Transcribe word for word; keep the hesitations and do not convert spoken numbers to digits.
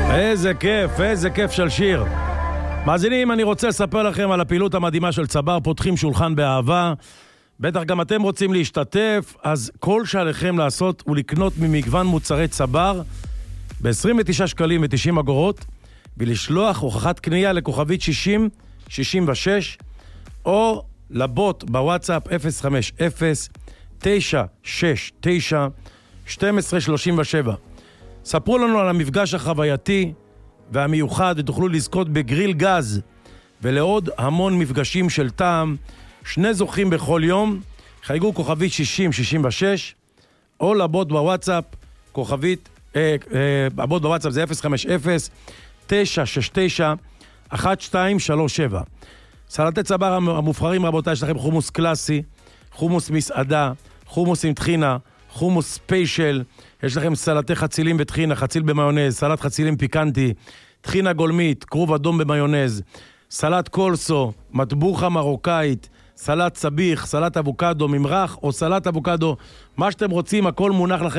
איזה כיף, איזה כיף של שיר. מאזינים, אני רוצה לספר לכם על הפעילות המדהימה של צבר, פותחים שולחן באהבה. בטח גם אתם רוצים להשתתף, אז כל שעליכם לעשות הוא לקנות ממגוון מוצרי צבר ב-עשרים ותשעה שקלים ו-תשעים אגורות, ולשלוח הוכחת קנייה לכוכבית שישים שישים ושש, או לבוט בוואטסאפ אפס חמש אפס תשע שש תשע שתים עשרה שלושים ושבע. ספרו לנו על המפגש החווייתי והמיוחד, ותוכלו לזכות בגריל גז ולעוד המון מפגשים של טעם. שני זוכים בכל יום, חייגו כוכבית שישים שישים ושש, או לבוט בוואטסאפ כוכבית אה, אה, הבוט בוואטסאפ זה אפס חמש אפס תשע שש תשע אחת שתיים שלוש שבע. סלטי צבר המובחרים, רבותיי, יש לכם חומוס קלאסי, חומוס מסעדה, חומוס עם טחינה, חומוס ספיישל, יש לכם סלטי חצילים וטחינה, חציל במיונז, סלט חצילים פיקנטי, טחינה גולמית, כרוב אדום במיונז, סלט קולסו, מטבוחה מרוקאית, סלט סביח, סלט אבוקדו, ממרח או סלט אבוקדו, מה שאתם רוצים, הכל מונח לכם